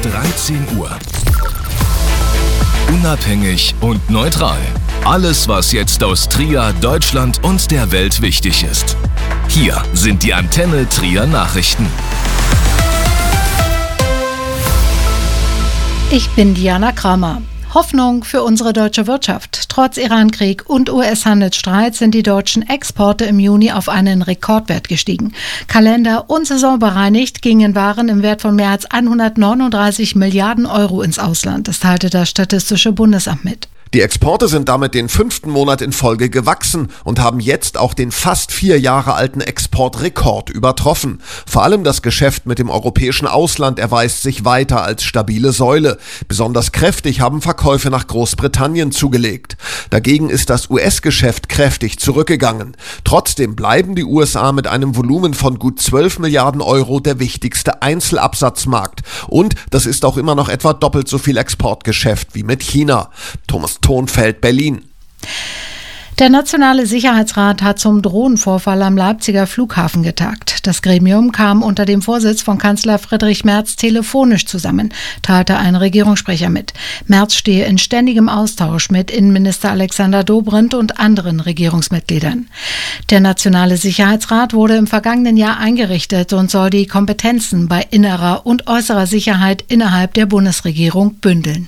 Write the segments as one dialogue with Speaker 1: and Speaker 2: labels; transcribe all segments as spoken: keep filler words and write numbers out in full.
Speaker 1: dreizehn Uhr. Unabhängig und neutral. Alles, was jetzt aus Trier, Deutschland und der Welt wichtig ist. Hier sind die Antenne Trier Nachrichten.
Speaker 2: Ich bin Diana Kramer. Hoffnung für unsere deutsche Wirtschaft. Trotz Irankrieg und U S-Handelsstreit sind die deutschen Exporte im Juni auf einen Rekordwert gestiegen. Kalender- und saisonbereinigt gingen Waren im Wert von mehr als hundertneununddreißig Milliarden Euro ins Ausland. Das teilte das Statistische Bundesamt mit.
Speaker 3: Die Exporte sind damit den fünften Monat in Folge gewachsen und haben jetzt auch den fast vier Jahre alten Exportrekord übertroffen. Vor allem das Geschäft mit dem europäischen Ausland erweist sich weiter als stabile Säule. Besonders kräftig haben Verkäufe nach Großbritannien zugelegt. Dagegen ist das U S-Geschäft kräftig zurückgegangen. Trotzdem bleiben die U S A mit einem Volumen von gut zwölf Milliarden Euro der wichtigste Einzelabsatzmarkt. Und das ist auch immer noch etwa doppelt so viel Exportgeschäft wie mit China. Thomas Thonfeld, Berlin.
Speaker 2: Der Nationale Sicherheitsrat hat zum Drohnenvorfall am Leipziger Flughafen getagt. Das Gremium kam unter dem Vorsitz von Kanzler Friedrich Merz telefonisch zusammen, teilte ein Regierungssprecher mit. Merz stehe in ständigem Austausch mit Innenminister Alexander Dobrindt und anderen Regierungsmitgliedern. Der Nationale Sicherheitsrat wurde im vergangenen Jahr eingerichtet und soll die Kompetenzen bei innerer und äußerer Sicherheit innerhalb der Bundesregierung bündeln.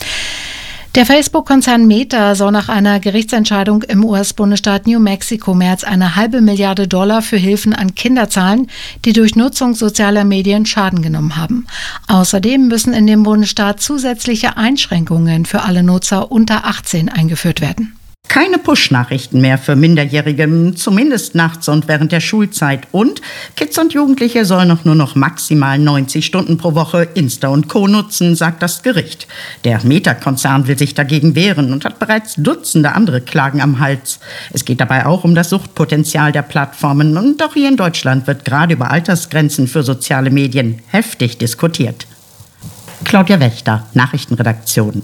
Speaker 2: Der Facebook-Konzern Meta soll nach einer Gerichtsentscheidung im U S-Bundesstaat New Mexico mehr als eine halbe Milliarde Dollar für Hilfen an Kinder zahlen, die durch Nutzung sozialer Medien Schaden genommen haben. Außerdem müssen in dem Bundesstaat zusätzliche Einschränkungen für alle Nutzer unter achtzehn eingeführt werden.
Speaker 4: Keine Push-Nachrichten mehr für Minderjährige, zumindest nachts und während der Schulzeit. Und Kids und Jugendliche sollen auch nur noch maximal neunzig Stunden pro Woche Insta und Co. nutzen, sagt das Gericht. Der Meta-Konzern will sich dagegen wehren und hat bereits Dutzende andere Klagen am Hals. Es geht dabei auch um das Suchtpotenzial der Plattformen. Und auch hier in Deutschland wird gerade über Altersgrenzen für soziale Medien heftig diskutiert. Claudia Wächter, Nachrichtenredaktion.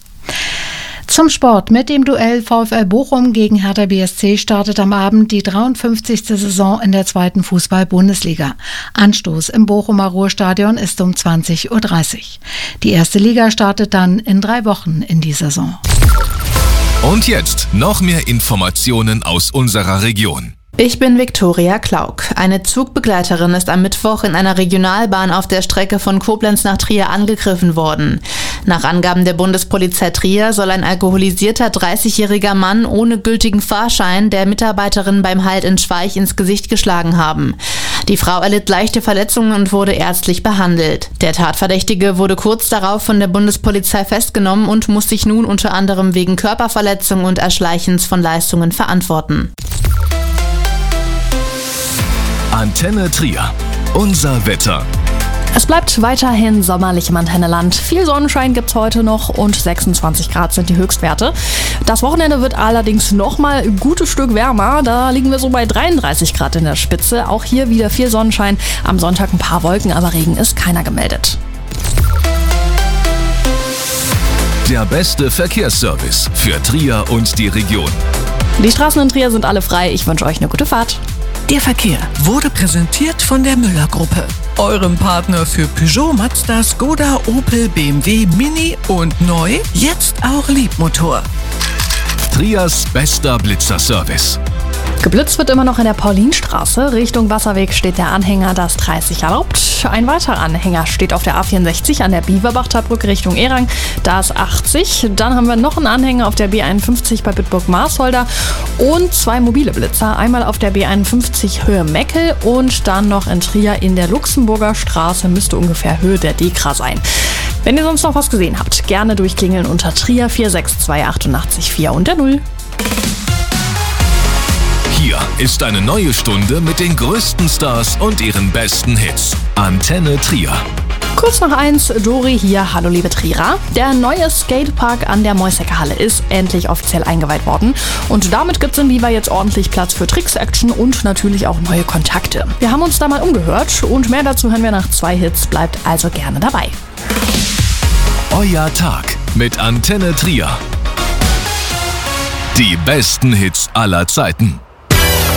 Speaker 2: Zum Sport. Mit dem Duell VfL Bochum gegen Hertha B S C startet am Abend die dreiundfünfzigste Saison in der zweiten Fußball-Bundesliga. Anstoß im Bochumer Ruhrstadion ist um zwanzig Uhr dreißig. Die erste Liga startet dann in drei Wochen in die Saison.
Speaker 1: Und jetzt noch mehr Informationen aus unserer Region.
Speaker 5: Ich bin Viktoria Klauk. Eine Zugbegleiterin ist am Mittwoch in einer Regionalbahn auf der Strecke von Koblenz nach Trier angegriffen worden. Nach Angaben der Bundespolizei Trier soll ein alkoholisierter dreißigjähriger Mann ohne gültigen Fahrschein der Mitarbeiterin beim Halt in Schweich ins Gesicht geschlagen haben. Die Frau erlitt leichte Verletzungen und wurde ärztlich behandelt. Der Tatverdächtige wurde kurz darauf von der Bundespolizei festgenommen und muss sich nun unter anderem wegen Körperverletzung und Erschleichens von Leistungen verantworten.
Speaker 1: Antenne Trier. Unser Wetter.
Speaker 6: Es bleibt weiterhin sommerlich im Antenneland. Viel Sonnenschein gibt's heute noch und sechsundzwanzig Grad sind die Höchstwerte. Das Wochenende wird allerdings noch mal ein gutes Stück wärmer. Da liegen wir so bei dreiunddreißig Grad in der Spitze. Auch hier wieder viel Sonnenschein. Am Sonntag ein paar Wolken, aber Regen ist keiner gemeldet.
Speaker 1: Der beste Verkehrsservice für Trier und die Region.
Speaker 6: Die Straßen in Trier sind alle frei. Ich wünsche euch eine gute Fahrt.
Speaker 7: Der Verkehr wurde präsentiert von der Müller-Gruppe, eurem Partner für Peugeot, Mazda, Skoda, Opel, B M W, Mini und neu, jetzt auch Liebmotor.
Speaker 1: Triers bester Blitzerservice.
Speaker 6: Geblitzt wird immer noch in der Paulinstraße. Richtung Wasserweg steht der Anhänger, das dreißig erlaubt. Ein weiterer Anhänger steht auf der A vierundsechzig an der Bieberbachterbrücke Richtung Erang. Da ist achtzig. Dann haben wir noch einen Anhänger auf der B einundfünfzig bei Bitburg-Marsholder und zwei mobile Blitzer. Einmal auf der B einundfünfzig Höhe Meckel und dann noch in Trier in der Luxemburger Straße. Müsste ungefähr Höhe der Dekra sein. Wenn ihr sonst noch was gesehen habt, gerne durchklingeln unter Trier vier sechs zwei acht acht vier und der null.
Speaker 1: Hier ist eine neue Stunde mit den größten Stars und ihren besten Hits. Antenne Trier.
Speaker 6: Kurz nach eins, Dori hier. Hallo liebe Trierer. Der neue Skatepark an der Moissecker Halle ist endlich offiziell eingeweiht worden. Und damit gibt es in Viva jetzt ordentlich Platz für Tricks, Action und natürlich auch neue Kontakte. Wir haben uns da mal umgehört und mehr dazu hören wir nach zwei Hits. Bleibt also gerne dabei.
Speaker 1: Euer Tag mit Antenne Trier. Die besten Hits aller Zeiten.